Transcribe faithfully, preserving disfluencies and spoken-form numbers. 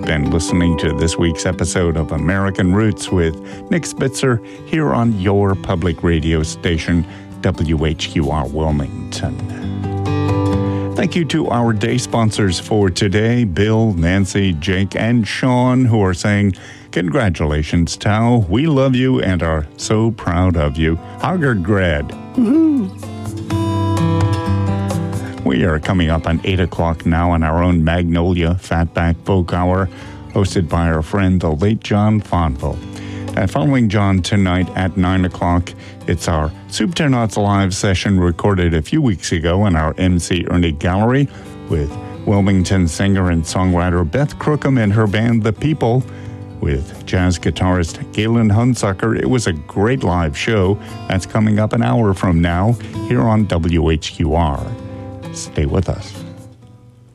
You've been listening to this week's episode of American Roots with Nick Spitzer here on your public radio station, W H Q R Wilmington. Thank you to our day sponsors for today, Bill, Nancy, Jake, and Sean, who are saying, congratulations, Tao. We love you and are so proud of you. Hoggard grad. Woohoo! We are coming up on eight o'clock now on our own Magnolia Fatback Folk Hour, hosted by our friend, the late John Fonville. And following John tonight at nine o'clock, it's our Soup to Nuts live session recorded a few weeks ago in our M C Ernie Gallery with Wilmington singer and songwriter Beth Crookham and her band The People with jazz guitarist Galen Hunsucker. It was a great live show. That's coming up an hour from now here on W H Q R. Stay with us.